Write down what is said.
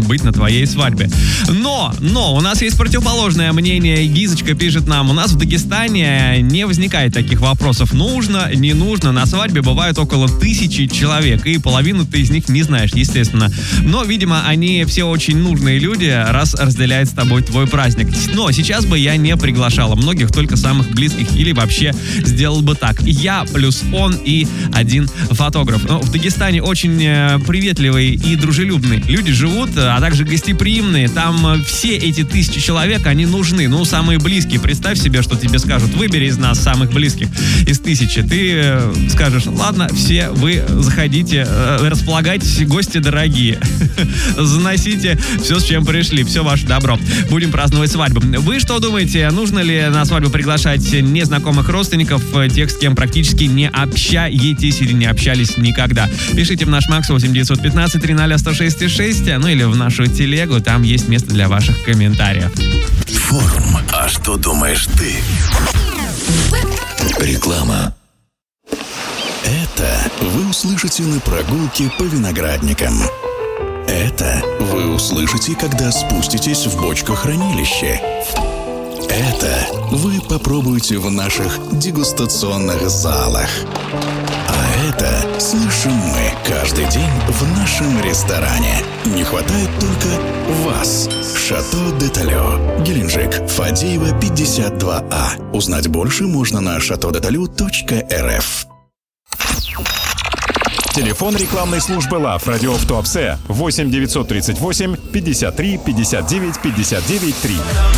быть на твоей свадьбе. Но, у нас есть противоположное мнение. Гизочка пишет нам: у нас в Дагестане не возникает таких вопросов. Нужно, не нужно. На свадьбе бывает около 1000 человек, и половину ты из них не знаешь, естественно. Но, видимо, они все очень нужные люди, раз разделяют с тобой твой праздник. Но сейчас бы я не приглашала многих, только самых близких, или вообще сделал бы так: я плюс он и один фотограф. Но в Дагестане очень приветливые и дружелюбные люди живут, а также гостеприимные. Там все эти 1000 человек, они нужны. Ну, самые близкие. Представь себе, что тебе скажут: выбери из нас самых близких из 1000. Ты скажешь: ладно, все вы заходите, располагайтесь, гости дорогие. Заносите все, с чем пришли. Все ваше добро. Будем праздновать свадьбу. Вы что думаете, нужно ли на свадьбу приглашать незнакомых родственников, тех, с кем практически не общаетесь или не общались никогда? Пишите в наш Макс 8 915 300 106 6, ну или в нашу телегу, там есть место для ваших комментариев. Форум. А что думаешь ты? Реклама. Это вы услышите на прогулке по виноградникам. Это вы услышите, когда спуститесь в бочкохранилище. Это вы попробуете в наших дегустационных залах. А это слышим мы каждый день в нашем ресторане. Не хватает только вас. Шато де Толео, Геленджик, Фадеева, 52А. Узнать больше можно на chateaudetoleu.rf. Телефон рекламной службы ЛАВ «Радио в Туапсе» 8 938 53 59 59 3.